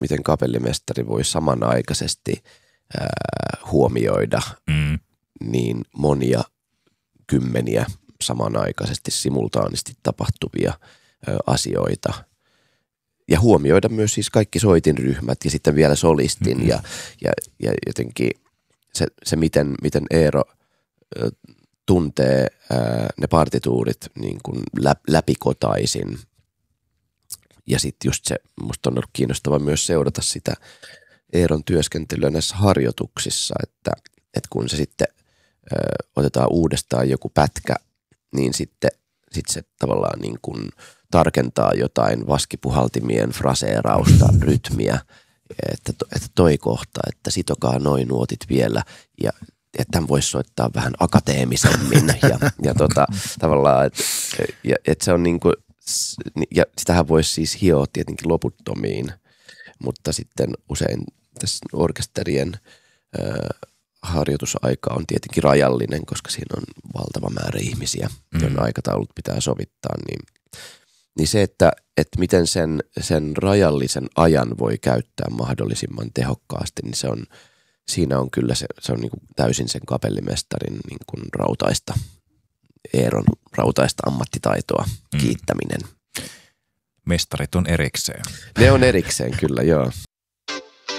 miten kapellimestari voi samanaikaisesti huomioida niin monia kymmeniä samanaikaisesti simultaanisti tapahtuvia asioita. Ja huomioida myös siis kaikki soitinryhmät ja sitten vielä solistin ja jotenkin se miten Eero tuntee ne partituurit niin kuin läpikotaisin. Ja sitten just se, musta on ollut kiinnostava myös seurata sitä Eeron työskentelyä näissä harjoituksissa, että kun se sitten otetaan uudestaan joku pätkä, niin sitten se tavallaan niin kuin tarkentaa jotain vaskipuhaltimien fraseerausta, rytmiä, että toi kohta, että sitokaa noin nuotit vielä ja että tämän voisi soittaa vähän akateemisemmin ja tavallaan, että se on niin kuin, ja sitähän voisi siis hioa tietenkin loputtomiin, mutta sitten usein tässä orkesterien harjoitusaika on tietenkin rajallinen, koska siinä on valtava määrä ihmisiä, joiden aikataulut pitää sovittaa, niin se, että miten sen rajallisen ajan voi käyttää mahdollisimman tehokkaasti, niin siinä on kyllä se on niin kuin täysin sen kapellimestarin niin kuin Eeron rautaista ammattitaitoa kiittäminen. Mestarit on erikseen. Ne on erikseen kyllä, joo.